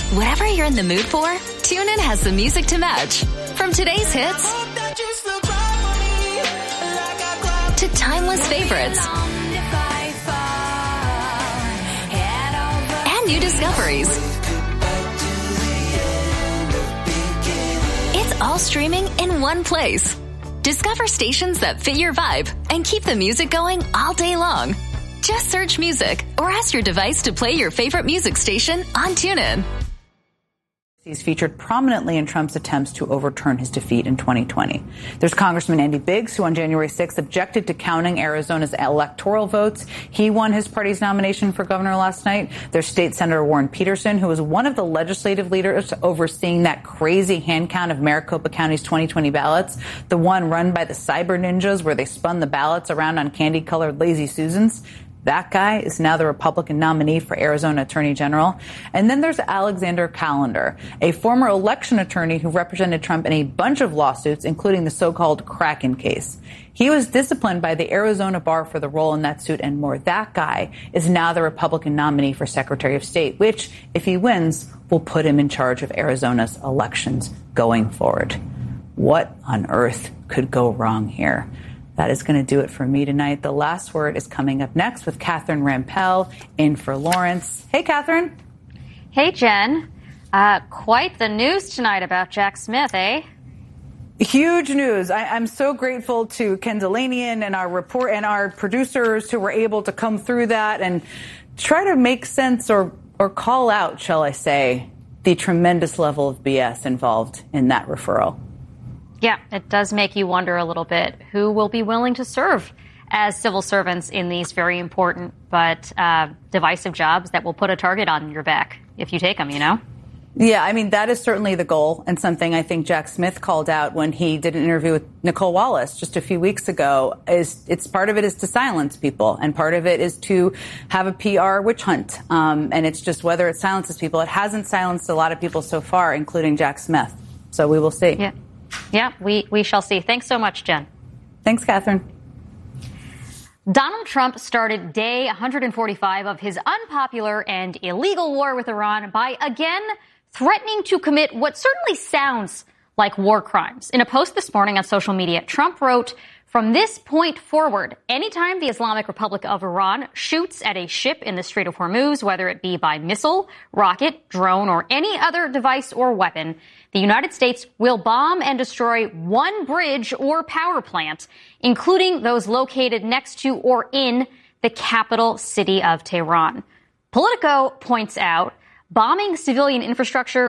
Whatever you're in the mood for, TuneIn has the music to match. From today's hits to timeless favorites and new discoveries. It's all streaming in one place. Discover stations that fit your vibe and keep the music going all day long. Just search music or ask your device to play your favorite music station on TuneIn. He's featured prominently in Trump's attempts to overturn his defeat in 2020. There's Congressman Andy Biggs, who on January 6th objected to counting Arizona's electoral votes. He won his party's nomination for governor last night. There's State Senator Warren Peterson, who was one of the legislative leaders overseeing that crazy hand count of Maricopa County's 2020 ballots, the one run by the cyber ninjas where they spun the ballots around on candy-colored Lazy Susans. That guy is now the Republican nominee for Arizona Attorney General. And then there's Alexander Callender, a former election attorney who represented Trump in a bunch of lawsuits, including the so-called Kraken case. He was disciplined by the Arizona bar for the role in that suit and more. That guy is now the Republican nominee for Secretary of State, which, if he wins, will put him in charge of Arizona's elections going forward. What on earth could go wrong here? That is going to do it for me tonight. The last word is coming up next with Catherine Rampell in for Lawrence. Hey, Catherine. Hey, Jen. Quite the news tonight about Jack Smith, eh? Huge news. I'm so grateful to Ken Delanian and our report and our producers who were able to come through that and try to make sense or call out, shall I say, the tremendous level of BS involved in that referral. Yeah, it does make you wonder a little bit who will be willing to serve as civil servants in these very important but divisive jobs that will put a target on your back if you take them, you know? Yeah, I mean, that is certainly the goal and something I think Jack Smith called out when he did an interview with Nicole Wallace just a few weeks ago. It's part of it is to silence people and part of it is to have a PR witch hunt. And it's just whether it silences people. It hasn't silenced a lot of people so far, including Jack Smith. So we will see. Yeah, we shall see. Thanks so much, Jen. Thanks, Catherine. Donald Trump started day 145 of his unpopular and illegal war with Iran by again threatening to commit what certainly sounds like war crimes. In a post this morning on social media, Trump wrote, "From this point forward, anytime the Islamic Republic of Iran shoots at a ship in the Strait of Hormuz, whether it be by missile, rocket, drone, or any other device or weapon, the United States will bomb and destroy one bridge or power plant, including those located next to or in the capital city of Tehran." Politico points out bombing civilian infrastructure